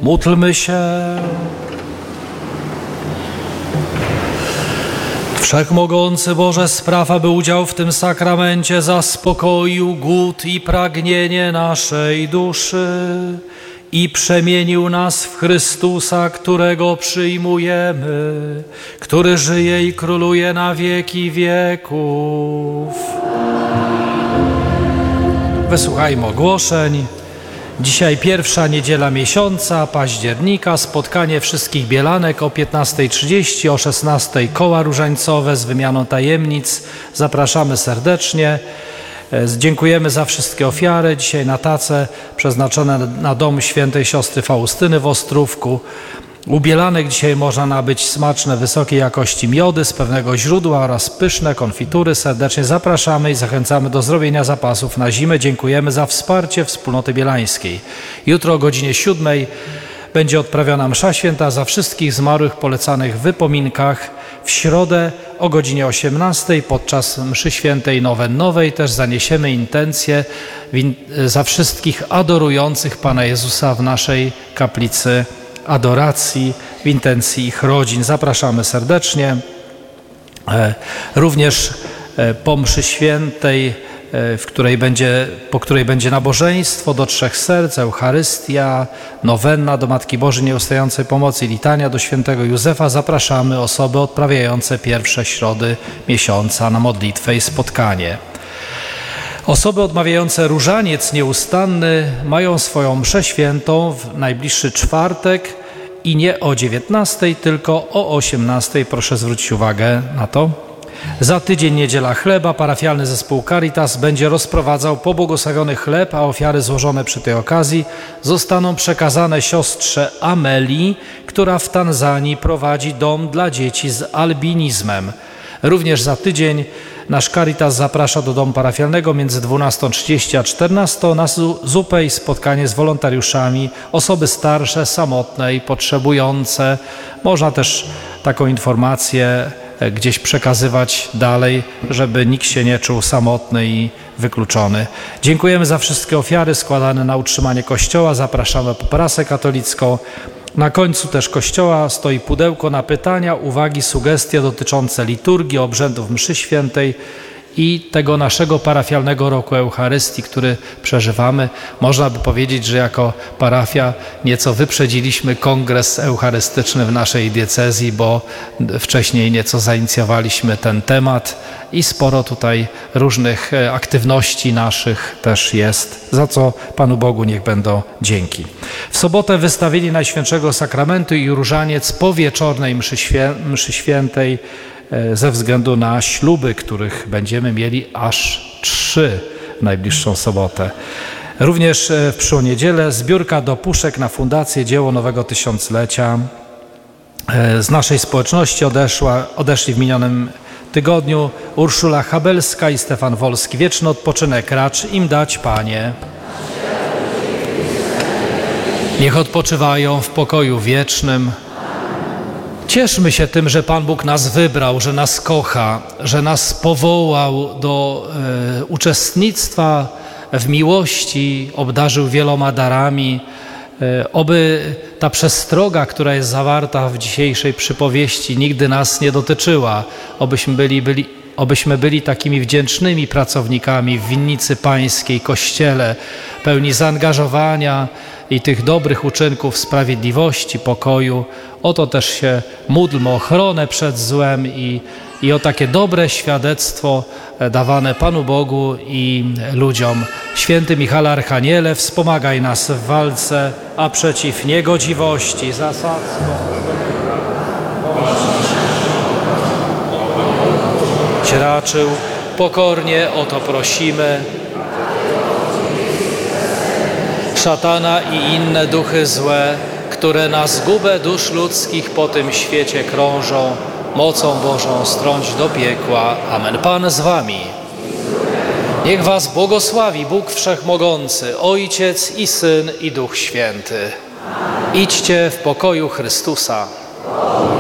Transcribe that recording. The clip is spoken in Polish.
Módlmy się. Wszechmogący Boże, spraw, aby udział w tym sakramencie zaspokoił głód i pragnienie naszej duszy i przemienił nas w Chrystusa, którego przyjmujemy, który żyje i króluje na wieki wieków. Wysłuchajmy ogłoszeń. Dzisiaj pierwsza niedziela miesiąca, października, spotkanie wszystkich bielanek o 15:30, o 16:00 koła różańcowe z wymianą tajemnic. Zapraszamy serdecznie. Dziękujemy za wszystkie ofiary. Dzisiaj na tace przeznaczone na dom świętej siostry Faustyny w Ostrówku. U bielanek dzisiaj można nabyć smaczne, wysokiej jakości miody z pewnego źródła oraz pyszne konfitury. Serdecznie zapraszamy i zachęcamy do zrobienia zapasów na zimę. Dziękujemy za wsparcie wspólnoty bielańskiej. Jutro o godzinie 7:00 będzie odprawiona msza święta za wszystkich zmarłych polecanych w wypominkach. W środę o godzinie 18:00 podczas mszy świętej nowennowej też zaniesiemy intencje za wszystkich adorujących Pana Jezusa w naszej kaplicy adoracji, w intencji ich rodzin. Zapraszamy serdecznie. Również po mszy świętej, po której będzie nabożeństwo do Trzech Serc, Eucharystia, nowenna do Matki Bożej Nieustającej Pomocy i litania do świętego Józefa, zapraszamy osoby odprawiające pierwsze środy miesiąca na modlitwę i spotkanie. Osoby odmawiające różaniec nieustanny mają swoją mszę świętą w najbliższy czwartek i nie o 19:00, tylko o 18:00. Proszę zwrócić uwagę na to. Za tydzień niedziela chleba. Parafialny zespół Caritas będzie rozprowadzał pobłogosławiony chleb, a ofiary złożone przy tej okazji zostaną przekazane siostrze Amelii, która w Tanzanii prowadzi dom dla dzieci z albinizmem. Również za tydzień nasz Caritas zaprasza do domu parafialnego między 12:30 a 14:00 na zupę i spotkanie z wolontariuszami, osoby starsze, samotne i potrzebujące. Można też taką informację gdzieś przekazywać dalej, żeby nikt się nie czuł samotny i wykluczony. Dziękujemy za wszystkie ofiary składane na utrzymanie Kościoła. Zapraszamy po prasę katolicką. Na końcu też kościoła stoi pudełko na pytania, uwagi, sugestie dotyczące liturgii, obrzędów mszy świętej i tego naszego parafialnego roku Eucharystii, który przeżywamy. Można by powiedzieć, że jako parafia nieco wyprzedziliśmy kongres eucharystyczny w naszej diecezji, bo wcześniej nieco zainicjowaliśmy ten temat i sporo tutaj różnych aktywności naszych też jest, za co Panu Bogu niech będą dzięki. W sobotę wystawienie Najświętszego Sakramentu i różaniec po wieczornej mszy świętej ze względu na śluby, których będziemy mieli aż 3 w najbliższą sobotę. Również w przyszłą niedzielę zbiórka do puszek na Fundację Dzieło Nowego Tysiąclecia. Z naszej społeczności odeszli w minionym tygodniu Urszula Habelska i Stefan Wolski. Wieczny odpoczynek racz im dać, Panie. Niech odpoczywają w pokoju wiecznym. Cieszmy się tym, że Pan Bóg nas wybrał, że nas kocha, że nas powołał do uczestnictwa w miłości, obdarzył wieloma darami. Oby ta przestroga, która jest zawarta w dzisiejszej przypowieści, nigdy nas nie dotyczyła. Obyśmy byli takimi wdzięcznymi pracownikami w winnicy pańskiej, Kościele, pełni zaangażowania i tych dobrych uczynków sprawiedliwości, pokoju. O to też się módlmy, o ochronę przed złem i o takie dobre świadectwo dawane Panu Bogu i ludziom. Święty Michale Archaniele, wspomagaj nas w walce, a przeciw niegodziwości, zasadzkom, raczył, pokornie o to prosimy. Szatana i inne duchy złe, które na zgubę dusz ludzkich po tym świecie krążą, mocą Bożą strąć do piekła. Amen. Pan z wami. Niech was błogosławi Bóg Wszechmogący, Ojciec i Syn i Duch Święty. Idźcie w pokoju Chrystusa.